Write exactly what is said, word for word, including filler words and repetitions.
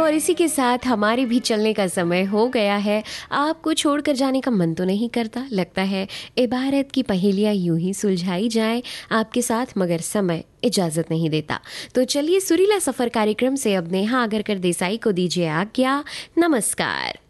और इसी के साथ हमारे भी चलने का समय हो गया है। आपको छोड़कर जाने का मन तो नहीं करता, लगता है इबारत की पहेलियाँ यूं ही सुलझाई जाए आपके साथ, मगर समय इजाज़त नहीं देता। तो चलिए सुरीला सफ़र कार्यक्रम से अब नेहा आगरकर देसाई को दीजिए आज्ञा। नमस्कार।